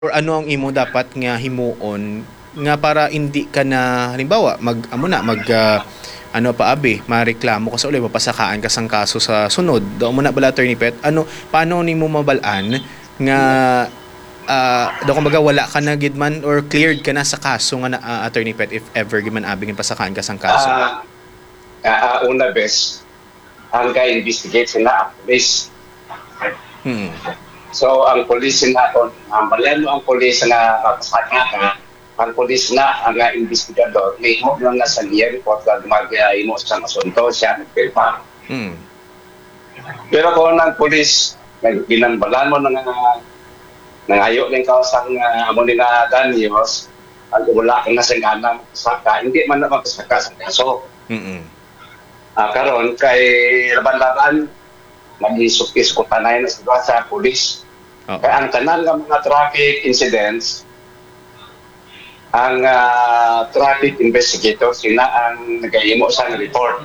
or ano ang imo dapat nga himuon nga para hindi ka na halimbawa ano pa abi mareklamo ka sa uli mapasakaan ka sang kaso sa sunod do mo na bala attorney Pet ano paano nimo mabalaan nga do kumbaga wala ka na gid man or cleared ka na sa kaso nga na, attorney Pet if ever gid man abi pasakaan ka sang kaso. Una bes, ang ka-investigate sila ang police. Hmm. So, ang police naton, ang balayan mo ang police na kapasaka ka, ang police na ang investigador, may mo lang na sa niya report na mag-imo sa asunto siya, nagpirma. Hmm. Pero kung ang police, ginambalan mo nangayo ng kausang amo nila Daniels, ang wala kang nasanganang saka, hindi man na magpasaka sa kaso. Karon kay laban-laban mag-isukis ko tanay na sa pulis. Kaya ang tanan ng mga traffic incidents, ang traffic investigator sila ang nag-imo sa report.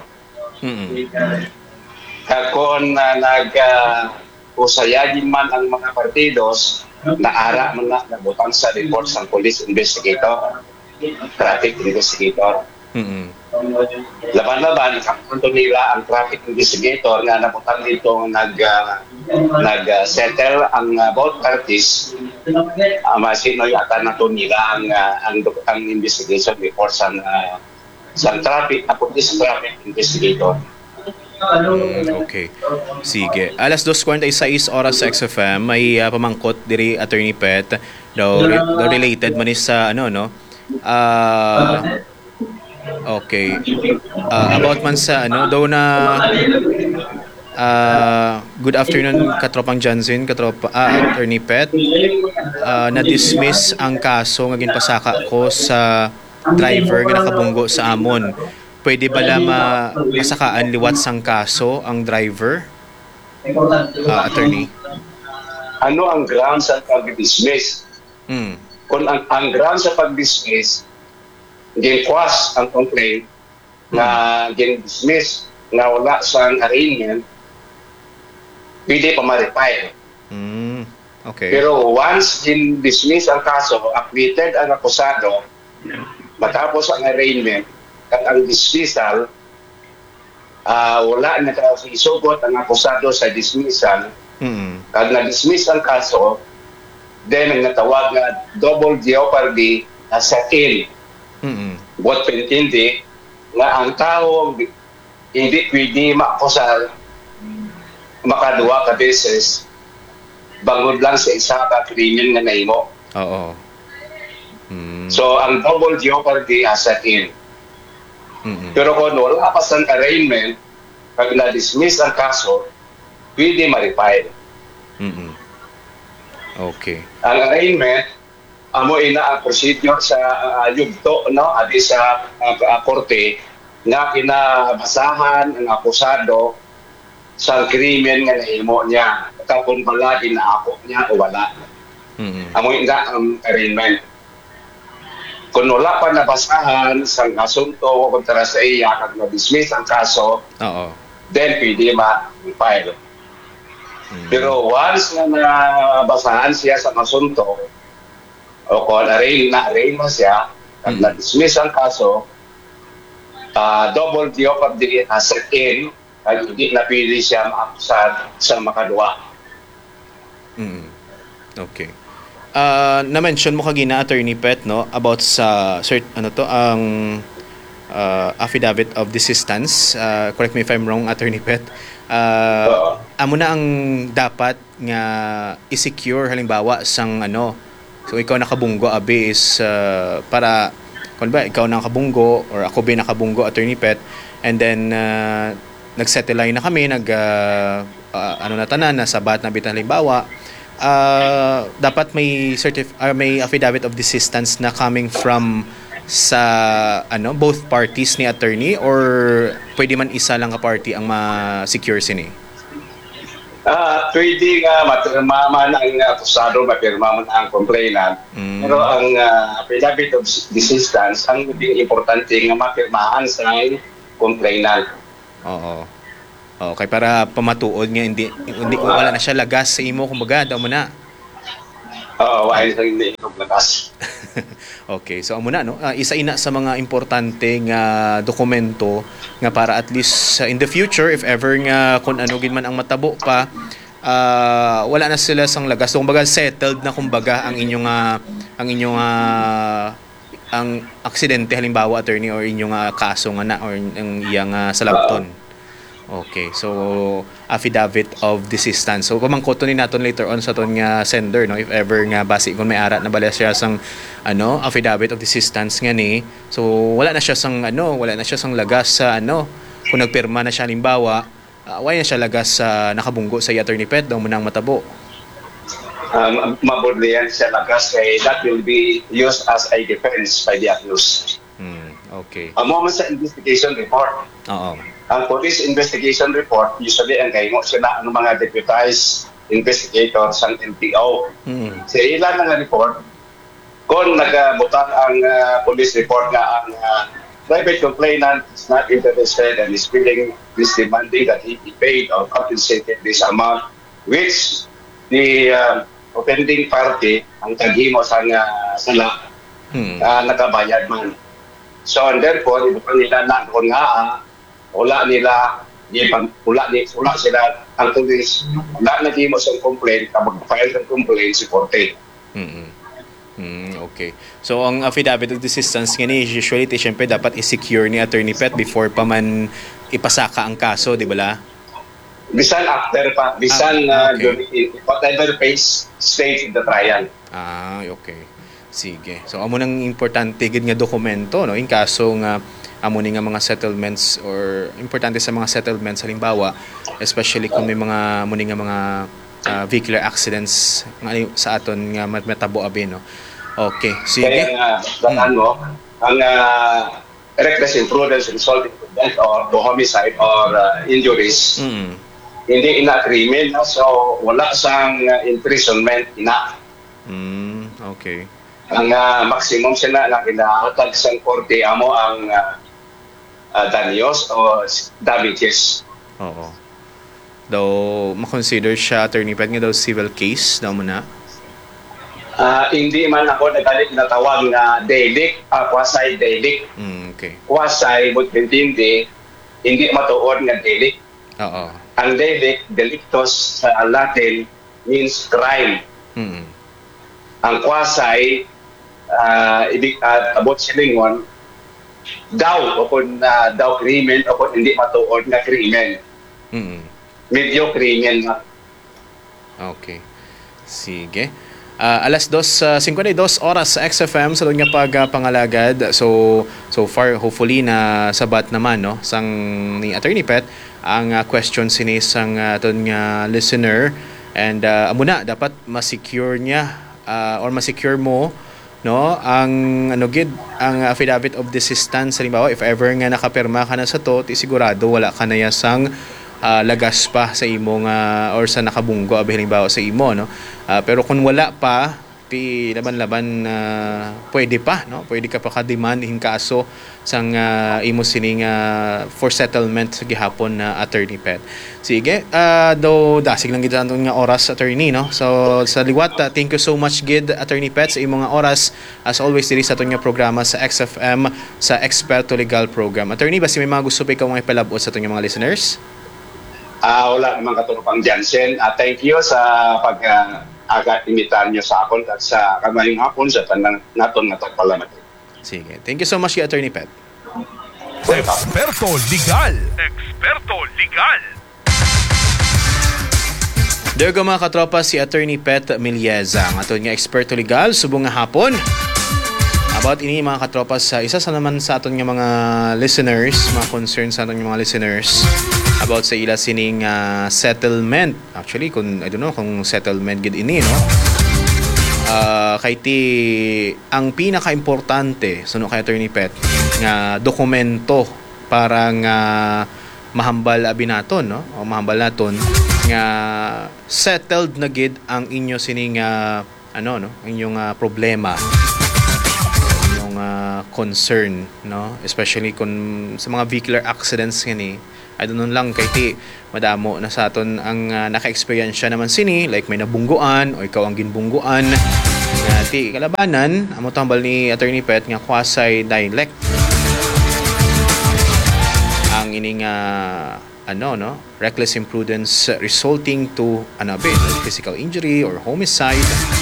Kung usayagin man ang mga partidos, naara man na nabutang sa report sa police investigator, traffic investigator. Laban-laban, kapunto nila ang traffic investigator nga nabutang dito nag-settle ang both parties. Masino yata na to nila ang investigation report sa traffic, police traffic investigator. Okay. Sige. Alas 2:46 oras sa XFM may pamangkot diri attorney Pet daw related man is sa ano no. Okay. About man sa ano, daw na good afternoon katropang Johnson, attorney Pet. Na-dismiss ang kaso nga ginpasaka ko sa driver nga nakabunggo sa amon. Pwede bala masakaan liwat sang kaso ang driver? Attorney. Ano ang grounds sa pag-dismiss? Kung ang grounds sa pag-dismiss gin-quash ang complaint na gin-dismiss na wala sa arraignment, pwede pa ma-refile. Okay. Pero once gin-dismiss ang kaso, acquitted ang akusado, matapos ang arraignment, at ang dismissal, wala na isugot ang akusado sa dismissal, kag na-dismiss ang kaso, then ang natawag na double jeopardy na settle. Buat pintindi nga ang tao hindi pwede makusal makaduwa ka beses bangod lang sa isa ka krimen nga nahimo. Oo. So ang double jeopardy set in. Pero kung wala pa sa arraignment, pag na-dismiss ang kaso, pwede ma-refile. Okay. Ang arraignment, amo ina ang procedure sa yugto no adi sa korte nga kinabasahan ang akusado sa krimen nga nahimo niya kung bala ginaako niya o wala. Amo ina ang arraignment. Kung wala pa nabasahan sa asunto kontra sa iya kag na-dismiss ang kaso, then pwede ma-file. Pero once na nabasahan siya sa asunto, o kung arraign mo siya, at na-dismiss ang kaso, double jeopardy set in, at hindi na pili siya maakusad sa makaduwa. Okay. Na-mention mo kagina, Attorney Pet, no, about sa ang affidavit of desistance. Correct me if I'm wrong, Attorney Pet. Amo na ang dapat nga i-secure halimbawa sang ano. So ikaw nakabunggo abi is para kung ba ikaw nakabunggo or ako ba nakabunggo, Attorney Pet, and then nagsettle na kami ano na tanan na sabat na bitan halimbawa dapat may may affidavit of desistance na coming from sa both parties ni attorney or pwede man isa lang ka party ang ma-secure sini? Pwede nga mapirma man ang akusado, mapirma man ang complainant. Pero ang affidavit of desistance, ang importante nga mapirmahan sa complainant. Oo. Okay, para pamatuod nga hindi wala na siya lagas sa imo kumbaga daw mo na. Oo, ay sa hindi lakas. Okay, so amo na no. Isa ina sa mga importante nga dokumento nga para at least in the future if ever nga kun ano gid man ang matabo pa wala na sila sang lagas. So, kumbaga settled na kumbaga ang inyong ang aksidente halimbawa attorney or inyong kaso nga na or ang iyang salabton. Okay, so affidavit of desistance. So pamangkoton ni naton later on sa ton nga sender no if ever nga basi kung may ara na bala siya sang affidavit of desistance nga ni. So wala na siya sang lagas sa kung nagpirma na siya halimbawa wala na siya lagas sa nakabunggo sa attorney Pet daw munang matabo. Mabudli yan siya lagas kay that will be used as a defense by the accused. Okay. Mo sa investigation report. Oo. Ang police investigation report, usually ang kaimo sila ng mga deputized investigators ng NPO. Sa ilan ng report, kung nagabutang ang police report nga ang private complainant is not interested and is demanding that he be paid or compensated this amount, which the offending party, ang taghimo sa sala, nagabayad man. So, and therefore, ibukan nila na kung wala sila ang tulis wala nagimo sa complaint kapag file ng complaint si Korte. Okay. So ang affidavit of desistance nga ni usually syempre dapat i-secure ni attorney Pet before pa man ipasaka ang kaso, di ba la? Bisan after pa, bisan whatever phase stage in the trial. Okay. Sige. So amo nang importante gid nga dokumento no in kaso nga amo ni nga mga settlements or importante sa mga settlements halimbawa especially kung may mga muni nga mga vehicular accidents sa aton nga matabo abi no. Okay, sige. Kaya ang reckless imprudence resulting to death or to homicide or injuries hindi ina-crimen so wala sang imprisonment Okay. Ang maximum sila na kinahatag sa korte amo ang danyos o damages. Oo. Daw makonsider siya attorney Pet nga daw civil case daw mo na. Hindi man ako natawag na delict, quasi delict. Okay. Quasi but hindi matuod nga delict. Oo. Ang delict, delictus sa Latin means crime. Ang quasi abot silingon daw daw krimen o hindi matuod na krimen. Medyo krimen na. Okay. Sige. Alas 2:52 oras sa XFM sa nga pagpangalagad. So far hopefully na sabat naman no sang ni Attorney Pet ang question sinis sang aton nga listener and amo na dapat ma-secure niya or ma-secure mo no ang ang affidavit of desistance halimbawa if ever nga nakapirma ka na sa to sigurado wala ka na yasang lagas pa sa imo or sa nakabunggo halimbawa sa imo no pero kung wala pa laban-laban pwede pa no pwede ka pa ka-demand in kaso sang imo sining for settlement sa gihapon na Attorney Pet. Sige do dasig lang gid nga oras attorney no so sa liwat thank you so much gid Attorney Pet sa imong oras as always diri sa aton nga programa sa XFM sa Experto Legal Program. Attorney basi may mga gusto pa ikaw nga ipalabot sa aton mga listeners? Wala namang katulupang Jansen. Thank you sa pag-imitan nyo sa akon at sa kamayong hapon sa tanang naton nga tagpalamat. Sige. Thank you so much, Attorney Pet. Experto Legal. Experto Legal. Dergo mga katropa si Attorney Pet Milieza, ang aton nga Experto Legal, subong nga hapon. About ini mga katropa sa isa sa naman sa aton nga mga listeners, mga concerns sa aton nga mga listeners about sa ila sining settlement. Actually, I don't know kung settlement gid ini no. Kay ang pinaka-importante suno kay Attorney Pet nga dokumento para nga mahambal abi naton no o mahambal naton nga settled na gid ang inyo sining inyong problema, inyong concern no especially kung sa mga vehicular accidents ngani I don't know lang kay ti madamo na sa aton ang naka-experience naman sini, like may nabungguan o ikaw ang ginbungguan. Ti kalabanan, amo tambal ni Attorney Pet nga quasi dialect. Ang ining reckless imprudence resulting to physical injury or homicide.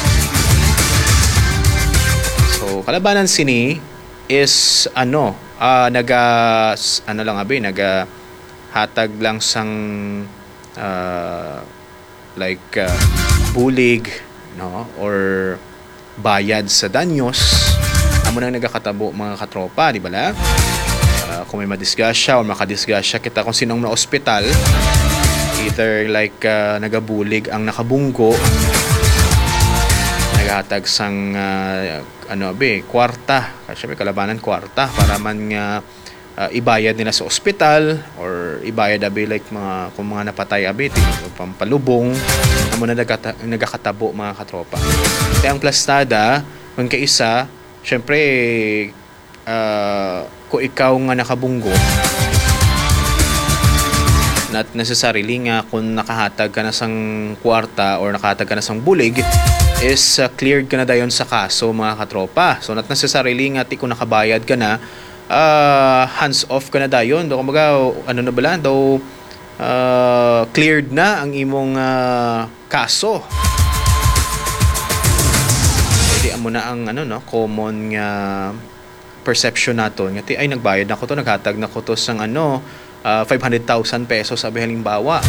So kalabanan sini is hatag lang sang bulig, no, or bayad sa danyos. Amo nang nagakatabo mga katropa, di ba la? Kung may madisgrasya o makadisgrasya kita kung sinong na ospital, either nagabulig ang nakabunggo, naghatag sang kwarta, kasi may kalabanan kwarta para man ibayad nila sa ospital or ibayad kung mga napatay pampalubong. Amo na nagakatabo mga katropa. Kaya ang plastada kung kaisa, syempre kung ikaw nga nakabunggo, not necessarily nga kung nakahatag ka na sang kwarta or nakahatag ka na sang bulig is cleared ka na dayon sa kaso mga katropa. So not necessarily nga kung nakabayad ka na, hands off ka na dayon. Do kumbaga cleared na ang imong kaso. Pwede amo na ang common nga perception nato nga ay nagbayad na ko to, naghatag na ko to sang 500,000 pesos sabi halimbawa.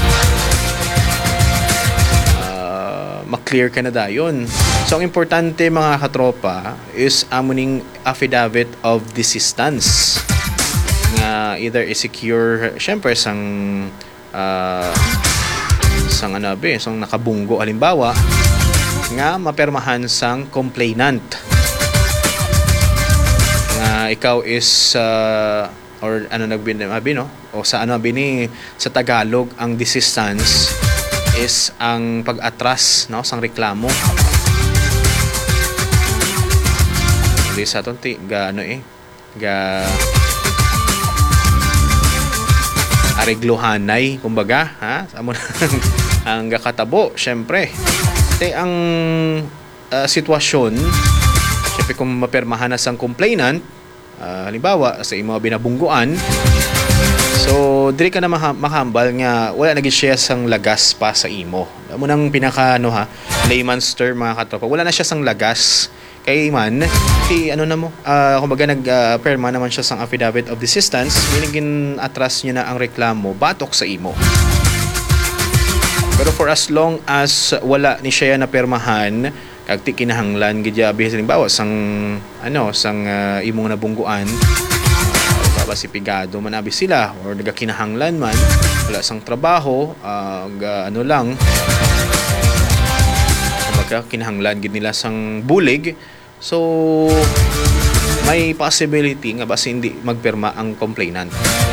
Ma-clear ka na dayon. So ang importante mga katropa is amuning affidavit of desistance nga either i-secure syempre sang nakabunggo halimbawa nga mapermahan sang complainant nga ikaw is sa Tagalog ang desistance is ang pag-atras, no, sang reklamo. Hindi sa aton areglohanay kumbaga, ha, amo ang gakatabo syempre. Ang sitwasyon syempre kung mapermahan na sang complainant, halimbawa sa imo binabungguan, so diri ka na makahambal nga wala nag-share sang lagas pa sa imo. Amo nang pinaka layman's term mga katropa, wala na siya sang lagas kay man kumbaga nagperma naman siya sang affidavit of desistance, meaning atras niya na ang reklamo batok sa imo. Pero for as long as wala ni siya na permahan kag ti kinahanglan gid halimbawa sang imong nabungguan, basipigado man abi sila or nagakinahanglan man, wala sang trabaho, kumbaga kinahanglan gid nila sang bulig, so may possibility nga basi hindi magpirma ang complainant.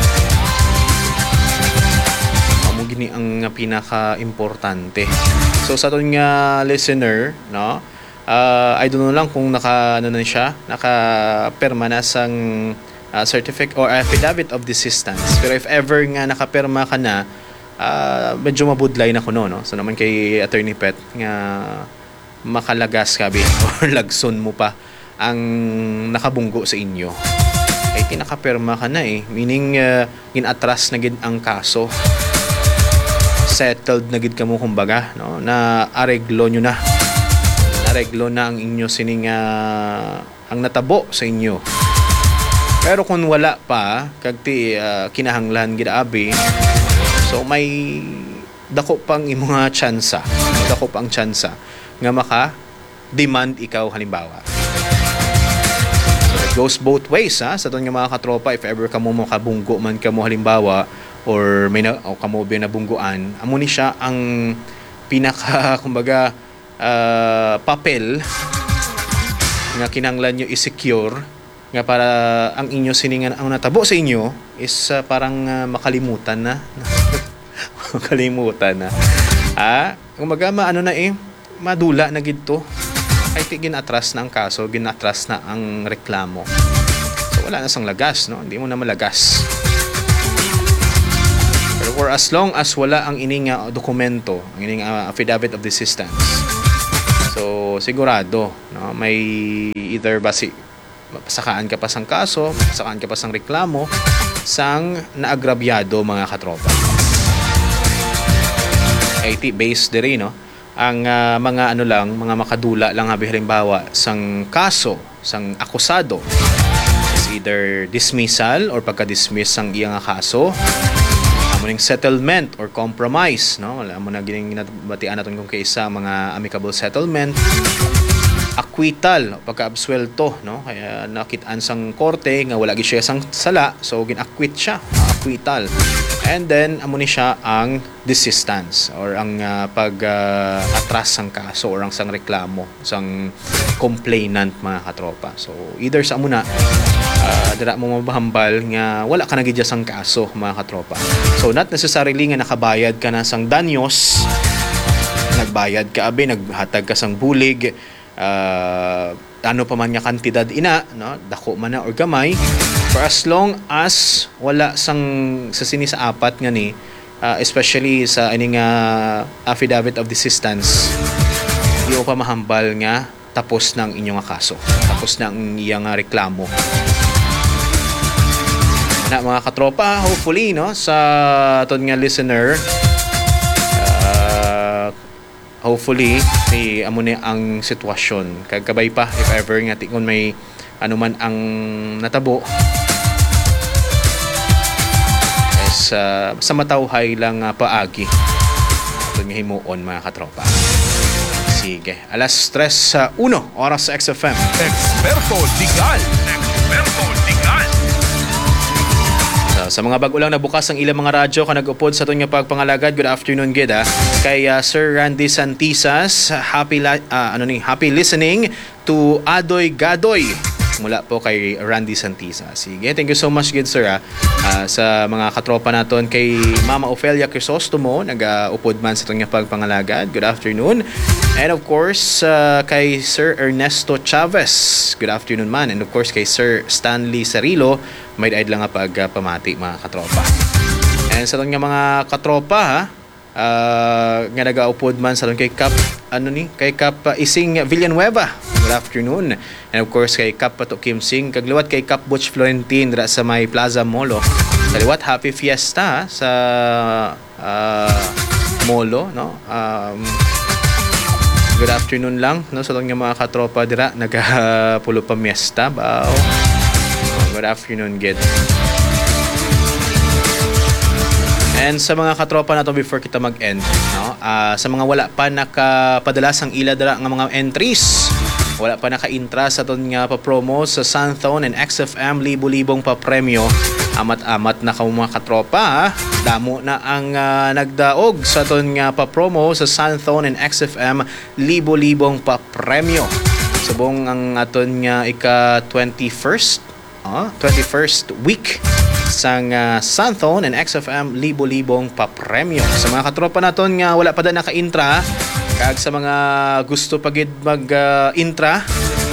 Amo gini ang pinaka-importante. So sa aton nga listener, no, I don't know lang kung naka-perma na sang certificate or affidavit of desistance. Pero if ever nga nakaperma ka na, medyo mabudlay na kuno, no? So naman kay Attorney Pet nga makalagas ka or lagson mo pa ang nakabunggo sa inyo. Ay tinakaperma ka na meaning ginatras na gid ang kaso. Settled na gid kamo kumbaga, no? Na areglo nyo na. Areglo na ang inyo sining ang natabo sa inyo. Pero kung wala pa kagti kinahanglan gid abi, so may dako pang imong tsansa. Dako pang tsansa nga maka-demand ikaw halimbawa. So it goes both ways, ha? Sa aton nga mga katropa, if ever kamo makabunggo man kamo halimbawa or may kamo binabungguan, amo ni siya ang pinaka kumbaga papel nga kinahanglan nyo i-secure nga para ang inyo siningan ang natabo sa inyo is parang makalimutan na. Makalimutan na. Kumbaga madula na gid to. Ay ginatras na ang kaso, ginatras na ang reklamo. So wala na sang lagas, no? Hindi mo na malagas. Pero for as long as wala ang ining dokumento, ang ining affidavit of desistance, so sigurado, no, may either pasakaan ka pa sang kaso, pasakaan ka pa sang reklamo sang naagrabyado mga katropa. 80 based diri, no, ang mga mga makadula lang halimbawa sang kaso sang akusado is either dismissal or pagka-dismiss sang iyang kaso, amuning settlement or compromise, no, wala mo na ginabatian naton kung kaisa mga amicable settlement, acquittal pagka-absuelto, no, kaya nakitaan sang korte nga wala gyud siya sang sala, so gin-acquit siya, acquittal. And then amo ni siya ang desistance or ang pag-atras sang kaso or ang sang reklamo sang complainant mga katropa. So either sa amo na dira mo mabahambal nga wala ka na gid sang kaso mga katropa. So not necessarily nga nakabayad ka na sang danyos, nagbayad ka abi, naghatag ka sang bulig, ano pa man nga kantidad ina, no, dako man na or gamay, for as long as wala sang sa sini sa apat nga ni, especially sa ining affidavit of desistance, di pa mahambal nga tapos ng inyong kaso, tapos na ang iyang reklamo. Na mga katropa, hopefully, no, sa aton nga listener, hopefully amo ni ang sitwasyon kagkabay pa if ever nga tingon may anuman ang natabo is sa matawhay lang paagi aton nga himuon mga katropa. Sige, alas 3:01 oras sa XFM. Eksperto Legal. Eksperto Legal. Sa mga bago lang nabukas ang ilang mga radyo ka nag-upod sa itong pagpangalagad, good afternoon gid kay Sir Randy Santisas, happy listening to Adoy Gadoy mula po kay Randy Santisas. Sige, thank you so much gid sir sa mga katropa naton, kay Mama Ofelia Crisostomo nag-upod man sa itong pagpangalagad, good afternoon. And of course kay Sir Ernesto Chavez, good afternoon man. And of course kay Sir Stanley Sarilo, may daid lang nga pagpamati mga katropa. And sa itong mga katropa nga nag-upod man sa kay Kap kay Kap Ising Villanueva, good afternoon. And of course kay Kap Pato Kim Sing, kagliwat kay Kap Butch Florentin dira sa may Plaza Molo, kaliwat happy fiesta sa Molo, no. Good afternoon lang, no, sa itong mga katropa dira nagapulo pa miesta bao. Good afternoon gid. And sa mga katropa nato before kita mag-end, no, sa mga wala pa nakapadala sang ila dira nga mga entries, wala pa naka-intra sa aton nga pa-promo sa Sunthone and XFM, libo-libong pa-premyo, amat-amat na ka mga katropa, damo na ang nagdaog sa aton nga pa-promo sa Sunthone and XFM, libo-libong pa-premyo. Subong ang aton nga ika-21st 21st week sang Sunthone and XFM, libo-libong pa-premyo. Sa mga katropa naton nga wala pa da naka-intra, kag sa mga gusto pagid mag-intra,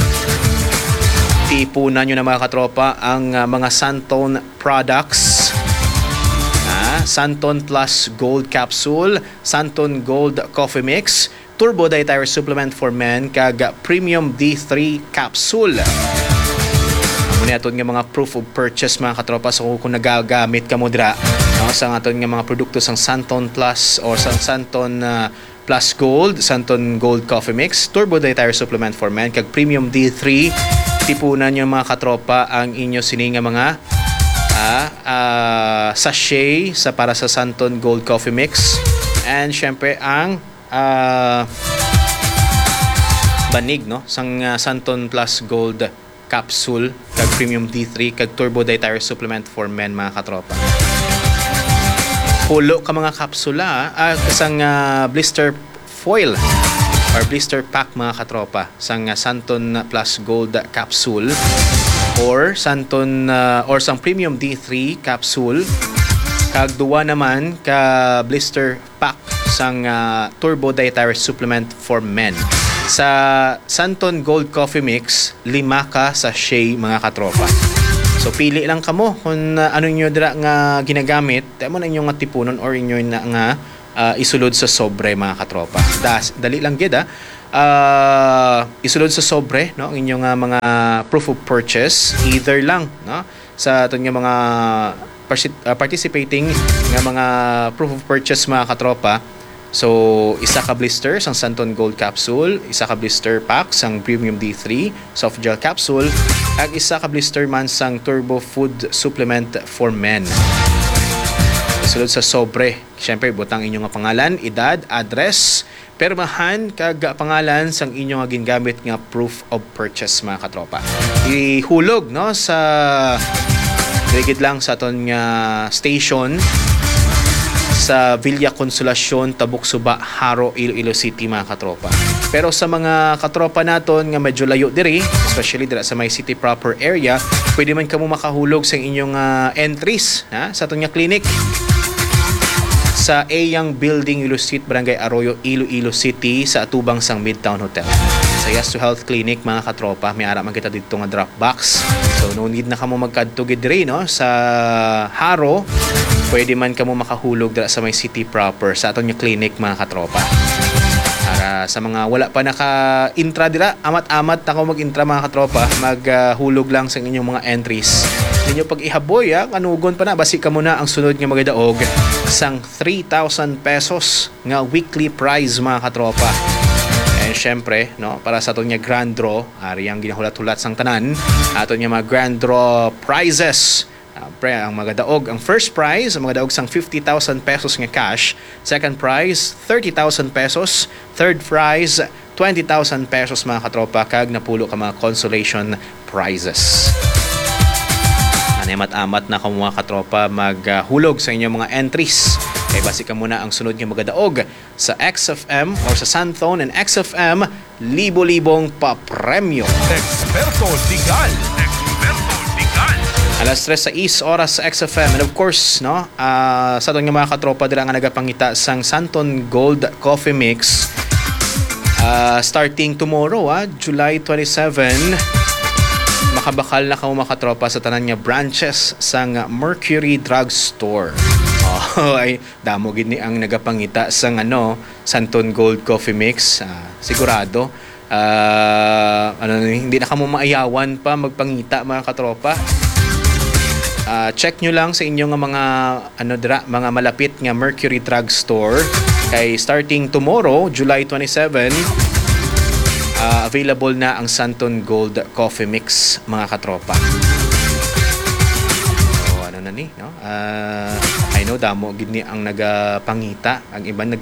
ipunan nyo na mga katropa ang mga Sunthone products. Sunthone Plus Gold Capsule, Sunthone Gold Coffee Mix, Turbo Dietary Supplement for Men, kag Premium D3 Capsule. Muna aton nga mga proof of purchase mga katropa, so kung nagagamit ka mo dira, no, sa aton nga mga produkto sang Sunthone Plus or sang Sunthone Plus Gold, Sunthone Gold Coffee Mix, Turbo Dietary Supplement for Men, kag Premium D3, tipunan nyo mga katropa ang inyo sininga mga sachet para sa Sunthone Gold Coffee Mix, and syempre ang banig, no, sang Sunthone Plus Gold Capsule, kag Premium D3, kag Turbo Dietary Supplement for Men mga katropa. Pulo ka mga kapsula kasang blister foil or blister pack mga katropa sang Sunthone Plus Gold Capsule or Sunthone or sang Premium D3 Capsule, kag duwa naman ka blister pack sang Turbo Dietary Supplement for Men. Sa Sunthone Gold Coffee Mix, 5 ka sachet mga katropa. So pili lang kamo kung ano inyo dira nga ginagamit, mo na inyo nga tipunon or inyo na nga isulod sa sobre mga katropa. Dali lang gid isulod sa sobre no ang inyong mga proof of purchase either lang no sa aton nga mga participating nga mga proof of purchase mga katropa. So, isa ka blister sang Santon Gold Capsule, isa ka blister pack sang Premium D3 Soft Gel Capsule, at isa ka blister man sang Turbo Food Supplement for Men. Sulod sa sobre, syempre butang inyong nga pangalan, edad, address, permahan kag pangalan sang inyong nga gingamit nga proof of purchase mga katropa. Ihulog no sa rigid lang sa aton nga station sa Villa Consolacion, Tabuk Suba, Haro, Iloilo City mga katropa. Pero sa mga katropa naton nga medyo layo diri, especially dira sa may city proper area, pwede man kamo makahulog sa inyong entries sa aton nga clinic sa Ayang Building, Iloilo Street, Barangay Arroyo, Iloilo City sa atubang sang Midtown Hotel. Sa Yes to Health Clinic mga katropa, may ara man kita dito nga drop box. So no need na kamo magkadto gid diri no sa Haro. Pwede man kamo makahulog dira sa may city proper sa aton nga clinic mga katropa. Para sa mga wala pa naka-intra dira, amat-amat na ko mag-intra mga katropa, maghulog lang sa inyong mga entries. Ninyo pag ihaboy kanugon pa na basi ka muna ang sunod nga mga daog sang 3,000 pesos nga weekly prize mga katropa. And syempre, no, para sa aton nga grand draw, ari ang ginahulat-hulat sang tanan, aton nga mga grand draw prizes. Ang mga daog, ang first prize, ang mga daog sang 50,000 pesos nga cash. Second prize, 30,000 pesos. Third prize, 20,000 pesos mga katropa. Kag napulo ka mga consolation prizes. Amat-amat na ka mga katropa maghulog sa inyong mga entries. Kaya basi ka muna ang sunod nga mga daog sa XFM or sa Santon and XFM, libo-libong papremyo. Experto Legal. Alas 3:06 oras sa XFM. And of course, no, sa aton nga mga katropa dira nga nagapangita sang Santon Gold Coffee Mix starting tomorrow, July 27, makabakal na kamo mga katropa sa tanan nga branches sang Mercury Drug Store. Ay damo gid ni ang nagapangita sang Santon Gold Coffee Mix. Sigurado hindi na kamo maayawan pa magpangita mga katropa. Check nyo lang sa inyong mga mga malapit nga Mercury Drug Store kay starting tomorrow, July 27, available na ang Santon Gold Coffee Mix mga katropa. So no? I know damo gid ni ang nagapangita, ang iban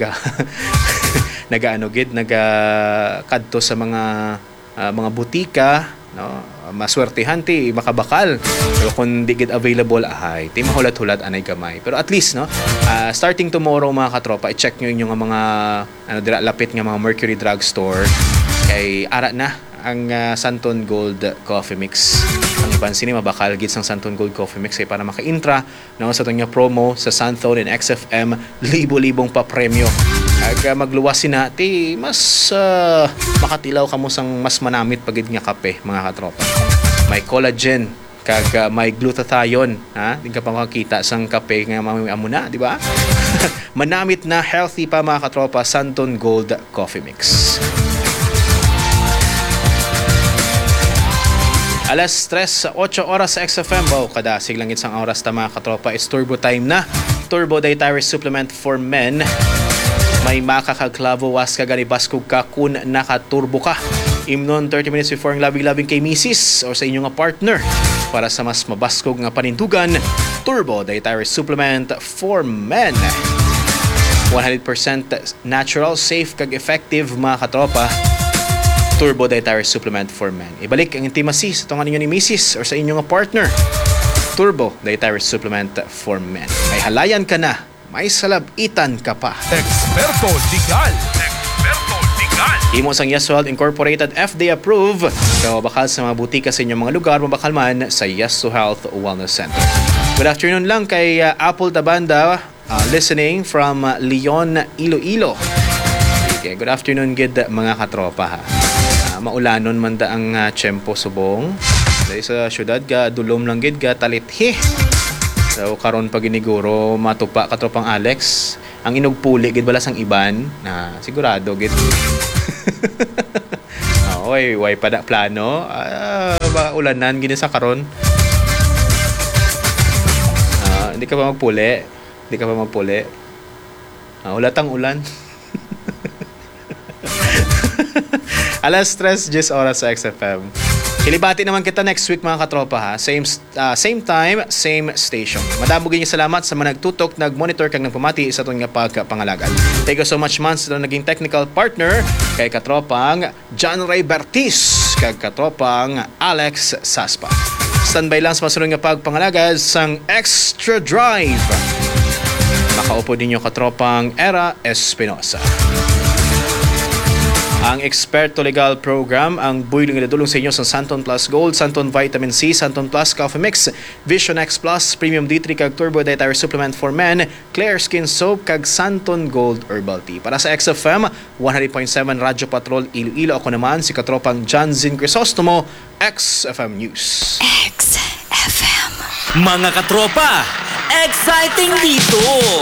kadto sa mga butika, no? Maswertehan ti makabakal, pero kung di gid available ti mahulat-hulat anay gamay. Pero at least no, starting tomorrow mga katropa, i-check nyo yung mga dira lapit nga mga Mercury Drug Store kay ara na ang Santon Gold Coffee Mix. Ang iban sini mabakal gid sang Santon Gold Coffee Mix para maka-intra no sa tong promo sa Santon and XFM, libo-libong pa premyo. Ag magluwas sina ti mas makatilaw kamo sang mas manamit pagid nga kape mga katropa. May collagen kag may glutathione, di ka pa makakita sang kape nga mamimuna, di ba? Manamit na healthy pa mga katropa, Santon Gold Coffee Mix. Alas 3:08 oras sa XFM. Wow, kadasig lang isang oras ta mga katropa. It's turbo time na. Turbo Dietary Supplement for Men. May makakaklavo was ka gani baskog ka kun nakaturbo ka. Imnon 30 minutes before ang labing-labing kay misis o sa inyong partner. Para sa mas mabaskog nga panindugan, Turbo Dietary Supplement for Men. 100% natural, safe kag effective mga katropa. Turbo Dietary Supplement for Men. Ibalik ang intimacy sa tungan ninyo ni misis o sa inyong partner. Turbo Dietary Supplement for Men. May halayan ka na, may salabitan ka pa. Experto Legal. Imo sang Yes to Health Incorporated, FDA approved. Kaya bakal sa mga butika sa inyong mga lugar, mabakal man sa Yes to Health Wellness Center. Good afternoon lang kay Apple Tabanda, listening from Leon, Iloilo. Okay, good afternoon gid mga katropa. Maulanon man da ang tiyempo subong. Dahil sa syudad ga dulom lang gid ga talithi. So karon pag giniguro matupa katropang Alex, ang inugpuli gid balas ang iban na sigurado gid. Oy, way pada plano. Ba ulanan gini sa karon. Hindi ka pa magpuli. Ulatang ulan. Alas 3:10 oras sa XFM. Kilibati naman kita next week mga katropa ha. Same time, same station. Madamo gyud salamat sa mga nagtutok, nagmonitor kag nagpamati sa atong nga pagpangalagan. Thank you so much man sa naging technical partner kay katropang John Ray Bertis kag katropang Alex Saspa. Standby lang sa masunod nga pagpangalagad sang Extra Drive. Makaupo din yung katropang Era Espinosa. Ang Experto Legal Program, ang builing idadulong sa inyo sa Santon Plus Gold, Santon Vitamin C, Santon Plus Coffee Mix, Vision X Plus, Premium D3 kag Turbo Dietary Supplement for Men, Clear Skin Soap kag Santon Gold Herbal Tea. Para sa XFM 100.7 Radyo Patrol Iloilo, ako naman si katropang John Zin Crisostomo, XFM News. XFM. Mga katropa, exciting dito!